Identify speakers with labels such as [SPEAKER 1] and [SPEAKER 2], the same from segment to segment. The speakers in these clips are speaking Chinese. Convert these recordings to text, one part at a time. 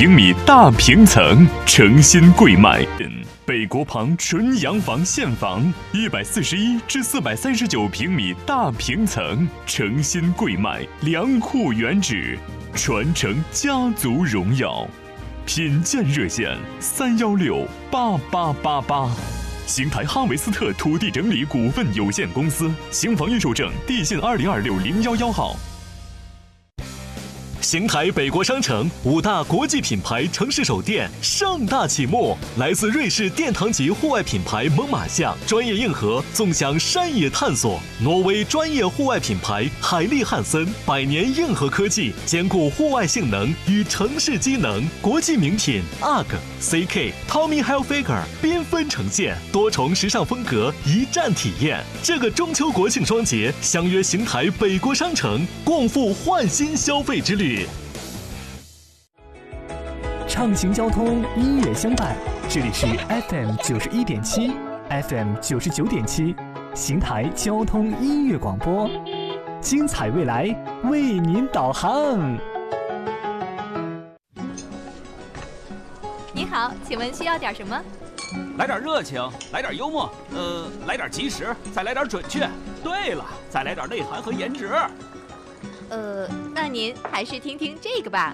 [SPEAKER 1] 平米大平层，诚心贵卖。北国旁纯洋房现房，141至439平米大平层，诚心贵卖，良户原址，传承家族荣耀。品鉴热线3168888。邢台哈维斯特土地整理股份有限公司，邢房预售证地信2026011号。邢台北国商城5大国际品牌城市首店盛大启幕，来自瑞士殿堂级户外品牌猛犸象专业硬核纵享山野探索，挪威专业户外品牌海利汉森100年硬核科技兼顾户外性能与城市机能，国际名品 UGG、CK、Tommy Hilfiger 缤纷呈现，多重时尚风格一站体验。这个中秋国庆双节，相约邢台北国商城，共赴焕新消费之旅。
[SPEAKER 2] 畅行交通，音乐相伴，这里是 FM 91.7 FM 99.7，邢台交通音乐广播，精彩未来为您导航。
[SPEAKER 3] 你好，请问需要点什么？
[SPEAKER 4] 来点热情，来点幽默，来点及时，再来点准确。对了，再来点内涵和颜值。
[SPEAKER 3] 那您还是听听这个吧。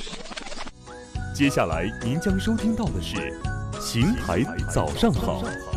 [SPEAKER 1] 接下来您将收听到的是《邢台早上好》。